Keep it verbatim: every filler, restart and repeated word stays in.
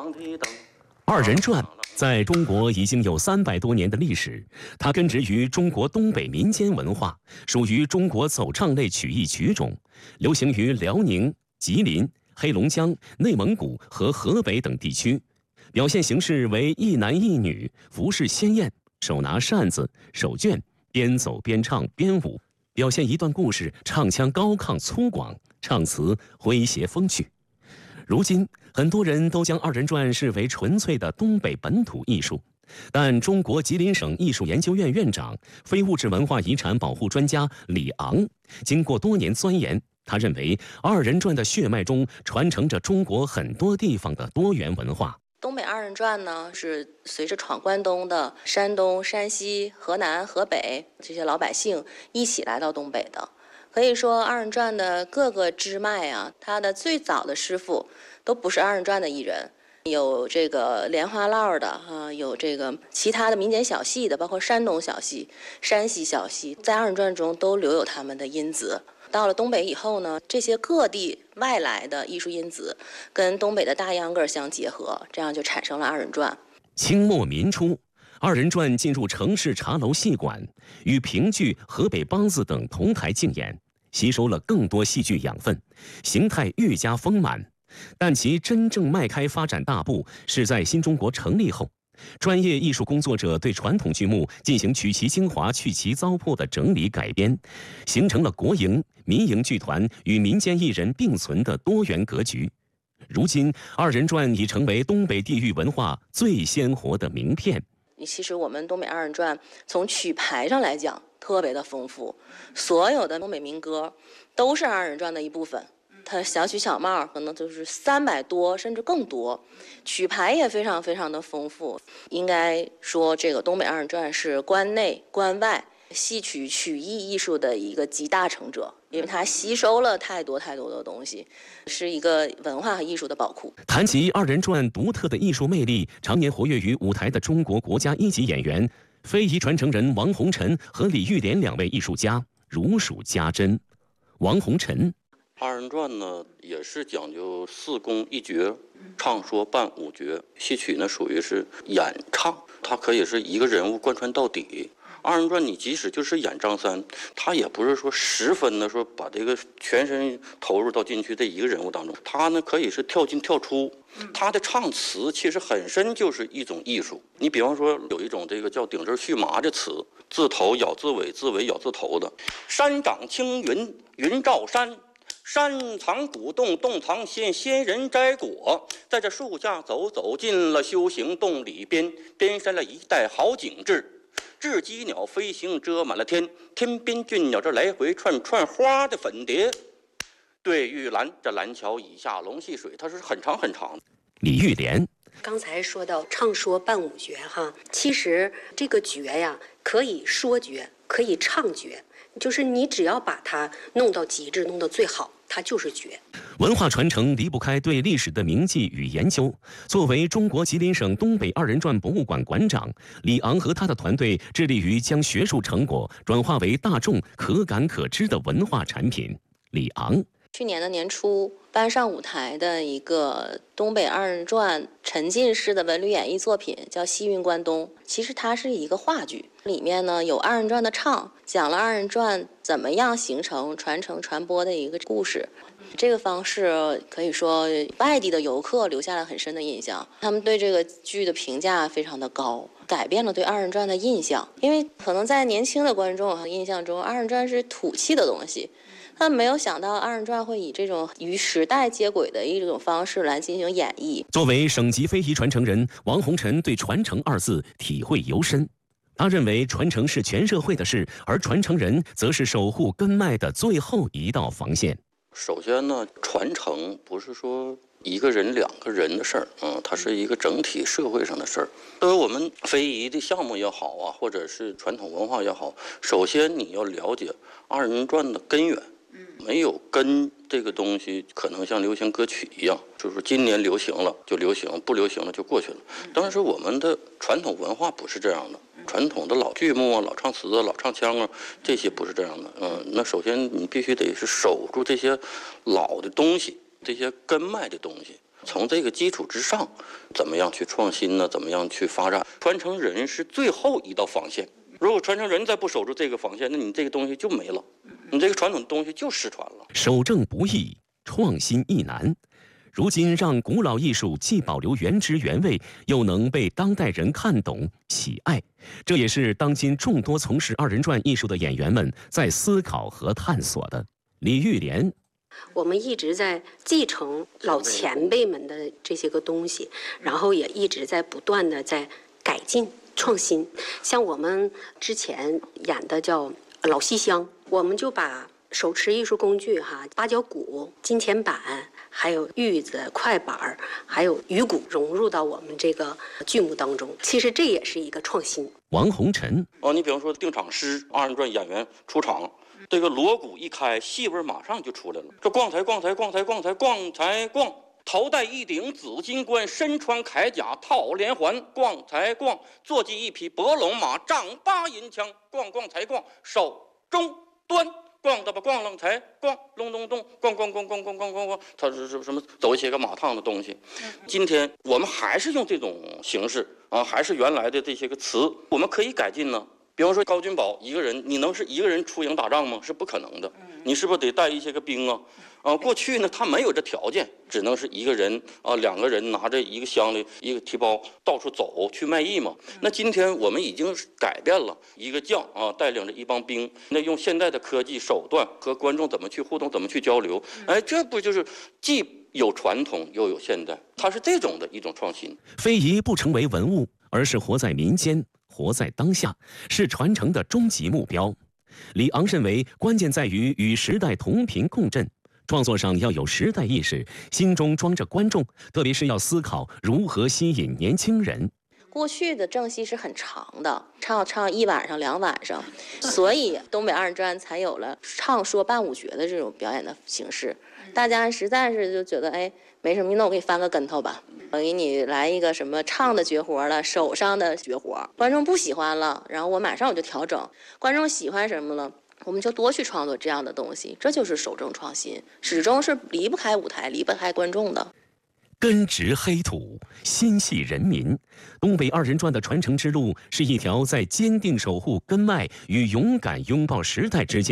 二人转在中国已经有三百多年的历史，它根植于中国东北民间文化，属于中国走唱类曲艺曲种，流行于辽宁、吉林、黑龙江、内蒙古和河北等地区。表现形式为一男一女，服饰鲜艳，手拿扇子、手绢，边走边唱边舞，表现一段故事，唱腔高亢粗犷，唱词诙谐风趣。如今，很多人都将二人转视为纯粹的东北本土艺术，但中国吉林省艺术研究院院长、非物质文化遗产保护专家李昂，经过多年钻研，他认为二人转的血脉中传承着中国很多地方的多元文化。 东北二人转呢，是随着闯关东的山东、山西、河南、河北这些老百姓一起来到东北的。可以说，二人转的各个支脉啊，它的最早的师傅都不是二人转的艺人，有这个莲花落的啊，有这个其他的民间小戏的，包括山东小戏、山西小戏，在二人转中都留有他们的因子。到了东北以后呢，这些各地外来的艺术因子跟东北的大秧歌相结合，这样就产生了二人转。 清末民初，二人转进入城市茶楼戏馆，与评剧、河北梆子等同台竞演，吸收了更多戏剧养分，形态愈加丰满。但其真正迈开发展大步是在新中国成立后。专业艺术工作者对传统剧目进行取其精华、去其糟粕的整理改编，形成了国营、民营剧团与民间艺人并存的多元格局。如今，二人转已成为东北地域文化最鲜活的名片。 其实我们东北二人转从曲牌上来讲特别的丰富，所有的东北民歌都是二人转的一部分。它小曲小帽可能就是三百多甚至更多，曲牌也非常非常的丰富。应该说，这个东北二人转是关内关外戏曲曲艺艺术的一个集大成者，因为它吸收了太多太多的东西，是一个文化和艺术的宝库。 谈及二人转独特的艺术魅力，常年活跃于舞台的中国国家一级演员、非遗传承人王红尘和李玉莲两位艺术家如数家珍。王红尘。 二人转呢，也是讲究四功一绝，唱说伴舞绝。戏曲呢，属于是演唱，它可以是一个人物贯穿到底。二人转你即使就是演张三，他也不是说十分的说把这个全身投入到进去这一个人物当中，他呢可以是跳进跳出。他的唱词其实本身就是一种艺术。你比方说有一种这个叫顶针续麻的词，字头咬字尾，字尾咬字头的。山长青云，云罩山。山藏古洞，洞藏仙，仙人摘果。在这树下走，走进了修行洞里边，边山了一带好景致。雉鸡鸟飞行遮满了天，天边俊鸟这来回串串花的粉蝶。对玉兰，这蓝桥以下龙戏水，它是很长很长的。 李玉莲。 刚才说到唱说伴舞绝哈，其实这个绝呀，可以说绝，可以唱绝，就是你只要把它弄到极致，弄到最好，它就是绝。 文化传承离不开对历史的铭记与研究。作为中国吉林省东北二人转博物馆馆长，李昂和他的团队致力于将学术成果转化为大众可感可知的文化产品。李昂。 去年的年初搬上舞台的一个东北二人转沉浸式的文旅演绎作品叫《西云关东》，其实它是一个话剧，里面呢有二人转的唱，讲了二人转怎么样形成、传承、传播的一个故事。这个方式可以说外地的游客留下了很深的印象，他们对这个剧的评价非常的高，改变了对二人转的印象。因为可能在年轻的观众印象中，二人转是土气的东西，他没有想到二人转会以这种与时代接轨的一种方式来进行演绎。 作为省级非遗传承人，王红尘对传承二字体会尤深。他认为传承是全社会的事，而传承人则是守护根脉的最后一道防线。 首先呢，传承不是说一个人两个人的事儿，嗯，它是一个整体社会上的事儿。作为我们非遗的项目也好啊，或者是传统文化也好，首先你要了解二人转的根源。没有根这个东西，可能像流行歌曲一样，就是今年流行了就流行，不流行了就过去了。但是我们的传统文化不是这样的，传统的老剧目啊、老唱词啊、老唱腔啊，这些不是这样的。嗯，那首先你必须得是守住这些老的东西，这些根脉的东西， 从这个基础之上，怎么样去创新呢？怎么样去发展？传承人是最后一道防线。如果传承人再不守住这个防线，那你这个东西就没了，你这个传统的东西就失传了。 守正不易，创新亦难。如今让古老艺术既保留原汁原味，又能被当代人看懂喜爱，这也是当今众多从事二人转艺术的演员们在思考和探索的。李玉莲， 我们一直在继承老前辈们的这些个东西，然后也一直在不断的在改进创新。像我们之前演的叫老西厢，我们就把手持艺术工具哈，八角鼓、金钱板，还有玉子、快板，还有鱼鼓融入到我们这个剧目当中。其实这也是一个创新。 王红尘， 哦，你比方说定场诗，二人转演员出场，这个锣鼓一开，戏味马上就出来了。这逛才逛才逛才逛才逛才逛，头戴一顶紫金冠，身穿铠甲套连环，逛才逛，坐骑一匹白龙马，丈八银枪，逛逛才逛，手中端。逛的吧，逛楞才逛，隆咚咚，逛逛逛逛逛逛逛逛，它是什什么走一些个马趟的东西。今天我们还是用这种形式啊，还是原来的这些个词，我们可以改进呢。比方说高君宝一个人，你能是一个人出营打仗吗？是不可能的，你是不是得带一些个兵啊？啊，过去呢他没有这条件，只能是一个人啊，两个人拿着一个箱里一个提包到处走去卖艺嘛。那今天我们已经改变了，一个将啊带领着一帮兵，那用现代的科技手段和观众怎么去互动，怎么去交流，哎，这不就是既有传统又有现代，它是这种的一种创新。 非遗不成为文物，而是活在民间，活在当下，是传承的终极目标。李昂认为，关键在于与时代同频共振。创作上要有时代意识，心中装着观众，特别是要思考如何吸引年轻人。 过去的正戏是很长的，唱唱一晚上两晚上，所以东北二人转才有了唱说伴舞角的这种表演的形式。大家实在是就觉得哎没什么，那我给你翻个跟头吧，我给你来一个什么唱的绝活了，手上的绝活，观众不喜欢了，然后我马上我就调整，观众喜欢什么了，我们就多去创作这样的东西，这就是守正创新，始终是离不开舞台，离不开观众的。 根植黑土，心系人民。东北二人转的传承之路是一条在坚定守护根脉与勇敢拥抱时代之间